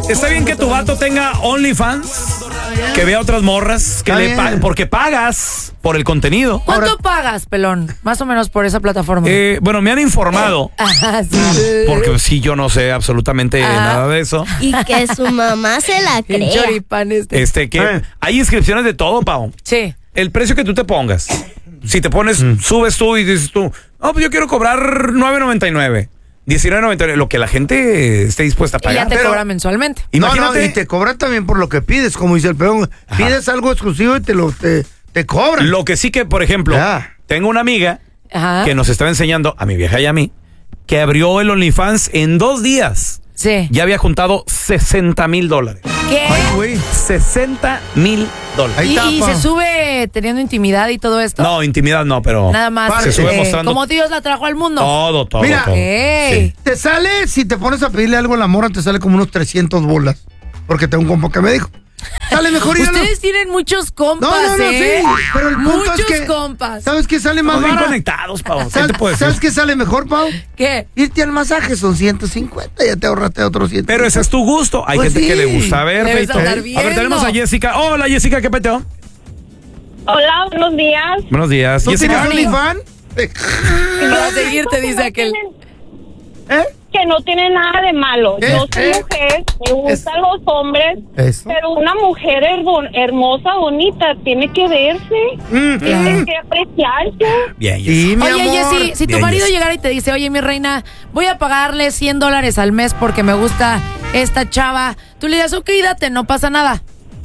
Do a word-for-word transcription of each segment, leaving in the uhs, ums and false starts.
está bien que tu vato tenga OnlyFans, que vea otras morras, que Está le bien. paguen, porque pagas por el contenido. ¿Cuánto Ahora- pagas, pelón? Más o menos por esa plataforma. Eh, bueno, me han informado, Ah, sí. porque sí, yo no sé absolutamente Ah. nada de eso. Y que su mamá se la El crea. choripán este. Este, que Eh. hay inscripciones de todo, Pau. Sí. El precio que tú te pongas. Si te pones, subes tú y dices tú, no, pues yo quiero cobrar nueve noventa y nueve, diecinueve noventa y nueve, lo que la gente esté dispuesta a Y ya pagar. te Pero- cobra mensualmente. Imagínate. No, no, y te cobran también por lo que pides, como dice el peón. Pides algo exclusivo y te lo te, te cobran. Lo que sí que, por ejemplo, Ya. tengo una amiga Ajá. que nos estaba enseñando, a mi vieja y a mí, que abrió el OnlyFans en dos días. Sí. Ya había juntado sesenta mil dólares. ¿Qué? Ay, güey. sesenta mil dólares. Ahí Y, está, y pa. se sube teniendo intimidad y todo esto. No, intimidad no, pero Nada más. se sube eh, mostrando como Dios la trajo al mundo. todo, todo, Mira, todo. Ey. Sí. Te sale, si te pones a pedirle algo a la morra, te sale como unos trescientos bolas. Porque tengo un compa que me dijo. Sale mejor ir a los- Ustedes tienen muchos compas, No, no, no, ¿eh? sí. Pero el punto Muchos es que. compas. ¿Sabes qué sale más Estamos bien barato? conectados, Pau. ¿Qué ¿Sabes, te puedo decir? ¿Sabes qué sale mejor, Pau? ¿Qué? Irte al masaje son ciento cincuenta, ya te ahorraste otros ciento. Pero ese es tu gusto. Hay Pues gente que sí. le gusta ver, Debes Feito. andar A ver, tenemos a viendo. Jessica. Hola, Jessica, ¿qué peteo? Hola, buenos días. Buenos días. ¿No tienes Jessica. OnlyFans? Para seguirte, dice aquel. ¿Eh? Que no tiene nada de malo. ¿Eh? Yo soy ¿Eh? mujer, me gustan los hombres, Eso. pero una mujer herbo- hermosa, bonita, tiene que verse, Mm, tiene mm. que apreciarse. Bien, Jessica. Sí, mi Oye, amor. Jessy, si tu Bien, marido Jessy. llegara y te dice, oye, mi reina, voy a pagarle cien dólares al mes porque me gusta esta chava, tú le dices, ok, date, no pasa nada.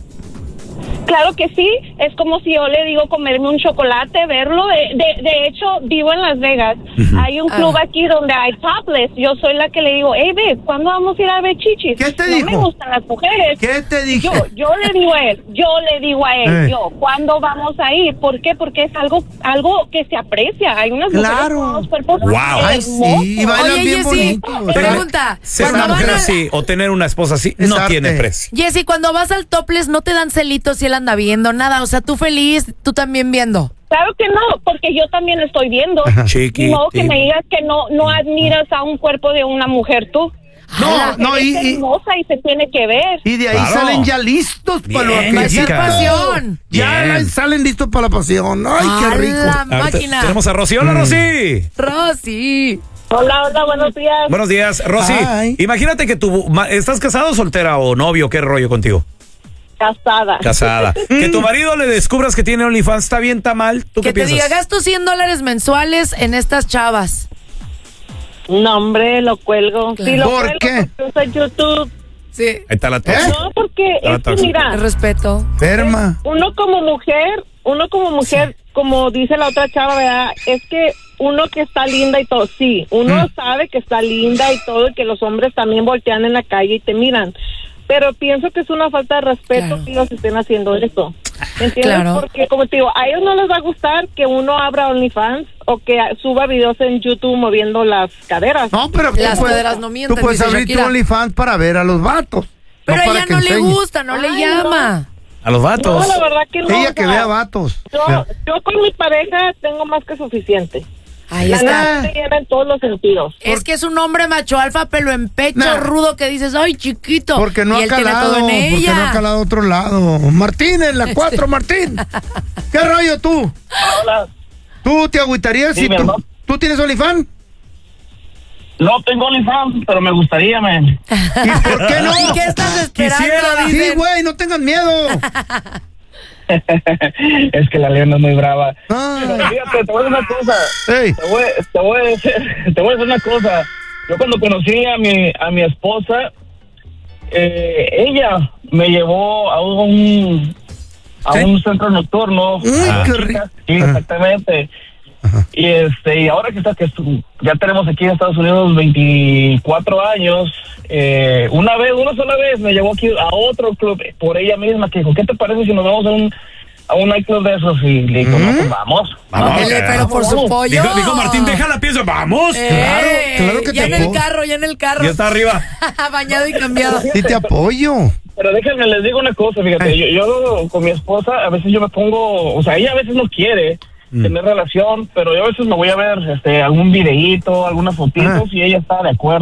Claro que sí, es como si yo le digo comerme un chocolate, verlo. De, de, de hecho, vivo en Las Vegas. Hay un club Ah. aquí donde hay topless. Yo soy la que le digo, hey, babe, ¿cuándo vamos a ir a ver chichis? ¿Qué te no dijo? me gustan las mujeres. ¿Qué te dije? Yo, yo le digo a él, yo le digo a él, Eh. yo, ¿cuándo vamos a ir? ¿Por qué? Porque es algo, algo que se aprecia. Hay unas Claro. mujeres con unos cuerpos Wow. Ay, hermosos. sí, y bailan Oye, bien Jessy, bonito. pregunta, Ser cuando una van mujer a- así o tener una esposa así Es no arte. tiene precio. Jessy, cuando vas al topless no te dan celitos si él anda viendo nada, o sea, tú feliz, tú también viendo. Claro que no, porque yo también estoy viendo. Chiqui. No, que me digas que no, no admiras a un cuerpo de una mujer tú. No, La no, mujer y, es y, hermosa y se tiene que ver. y de ahí Claro. salen ya listos para lo Bien, que Jessica. pasión. Ya Bien. salen listos para la pasión. Ay, ¡A qué rico. la Ahorita máquina! tenemos a Rosy. Hola, Rosy. Rosy. Hola, hola, buenos días. Buenos días, Rosy. Ay. Imagínate que tú ma- estás casado, soltera o novio, ¿qué rollo contigo? Casada. Casada. Que tu marido le descubras que tiene OnlyFans, ¿está bien, está mal? ¿Tú Que qué te piensas? diga, gasto cien dólares mensuales en estas chavas. No, hombre, lo cuelgo. Sí, lo ¿Por cuelgo qué? porque usa YouTube. Sí. Ahí está la ¿Eh? tos. No, porque Ah, es que tóxico. mira, El respeto. Enferma. uno como mujer, uno como mujer, como dice la otra chava, ¿verdad? Es que uno que está linda y todo, sí, uno sabe que está linda y todo, y que los hombres también voltean en la calle y te miran. Pero pienso que es una falta de respeto Claro. que ellos estén haciendo eso. ¿Me entiendes? Claro. Porque, como te digo, a ellos no les va a gustar que uno abra OnlyFans o que suba videos en YouTube moviendo las caderas. No, pero tú Las puedes- caderas no mienten, Tú puedes dice abrir tu Shakira. OnlyFans para ver a los vatos. Pero a para ella que no le enseñe. gusta, no le Ay, llama. A los No, vatos. la verdad que no. Ella o que sea, vea vatos. Yo, yo con mi pareja tengo más que suficiente. Ahí La está. neta te llena en todos los sentidos. Es que es un hombre macho alfa, pelo en pecho, Nah. rudo, que dices, ay, chiquito. Porque no y ha él tiene calado, todo en porque ella. no ha calado a otro lado. Martín, en la cuatro, Martín. ¿Qué rollo tú? Hola. ¿Tú te agüitarías Sí, si mi tú, hermano. tú tienes OnlyFans? No tengo OnlyFans, pero me gustaría, man. ¿Y por qué no? ¿Y qué estás esperando? Quisiera, Sí, dicen? güey, no tengas miedo. Es que la leona es muy brava. Ay. Pero fíjate, te voy a decir una cosa. Ey. Te voy, te voy a decir, te voy a decir una cosa. Yo cuando conocí a mi a mi esposa, eh, ella me llevó a un a ¿Sí? un centro nocturno. Uy, a qué chicas. rico. Sí, exactamente. Y este y ahora que está que estu- ya tenemos aquí en Estados Unidos veinticuatro años, eh, una vez, una sola vez me llevó aquí a otro club por ella misma que dijo, ¿qué te parece si nos vamos a un a un nightclub de esos? Y le digo, no, pues vamos. Vamos. Dele, pero por su pollo. Dijo, dijo Martín, déjala, piensa, vamos. Eh, Claro, claro que ya te en el apoyo. carro, ya en el carro. Ya está arriba. Bañado y cambiado. Sí te apoyo. Pero déjenme, les digo una cosa, fíjate, yo, yo con mi esposa, a veces yo me pongo, o sea, ella a veces no quiere tener relación, pero yo a veces me voy a ver este algún videíto, algunas fotitos, Ah. y ella está de acuerdo.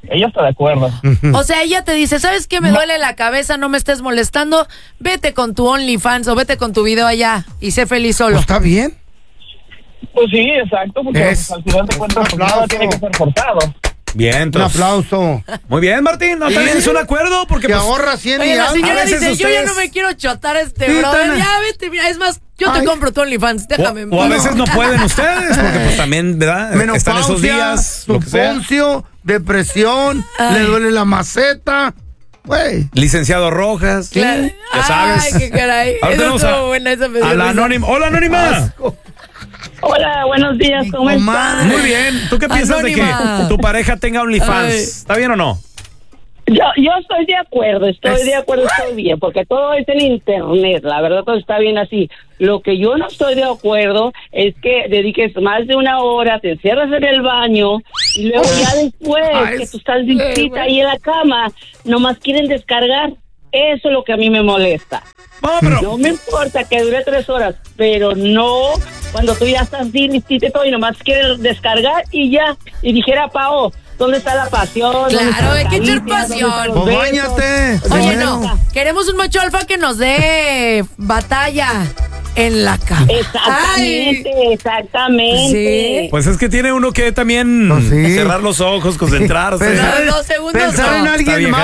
ella está de acuerdo. O sea, ella te dice, ¿sabes qué? Me duele la cabeza, no me estés molestando. Vete con tu OnlyFans o vete con tu video allá y sé feliz solo. Pues está bien. Pues sí, exacto, porque Es- al final de cuentas un pues, nada aplauso. tiene que ser forzado. Bien, Un entonces. aplauso. Muy bien, Martín. No, también es un acuerdo porque Que pues, ahorra cien Oye, y la algo. señora a veces dice, yo ya ustedes- no me quiero chotar a este Sí, brother. Tana. Ya, vete, mira, es más, yo te Ay. compro tu OnlyFans, déjame. en O, o a paz. veces no pueden ustedes, porque pues también, ¿verdad? Están esos días, lo que sea. suponcio, depresión, Ay. le duele la maceta. Güey. Licenciado Rojas. Claro. Ya sabes. Ay, qué caray. Ahora Eso tenemos estuvo a, buena, esa me a dio la risa. anónima. Hola, anónima. Hola, buenos días, ¿cómo comadre. están? Muy bien. ¿Tú qué piensas de Anónima. que tu pareja tenga OnlyFans? Ay. ¿Está bien o no? Yo, yo estoy de acuerdo, estoy Es- de acuerdo, estoy bien, porque todo es en internet, la verdad todo está bien así. Lo que yo no estoy de acuerdo es que dediques más de una hora, te encierras en el baño y luego ya después Ay, que tú estás listita ahí en la cama, nomás quieren descargar. Eso es lo que a mí me molesta. No, pero No me importa que dure tres horas, pero no cuando tú ya estás bien listita y todo y nomás quieres descargar y ya. Y dijera Pao, ¿dónde está la pasión? ¿Dónde Claro, está la hay que echar caricia? ¿Dónde están pasión. los Pues besos? báñate. Oye, Primero. no, queremos un macho alfa que nos dé batalla en la cama. Exactamente, Ay. exactamente. Sí. pues es que tiene uno que también No, sí. cerrar los ojos, concentrarse. Pensar, No, en- dos segundos pensar no. en Está alguien bien, más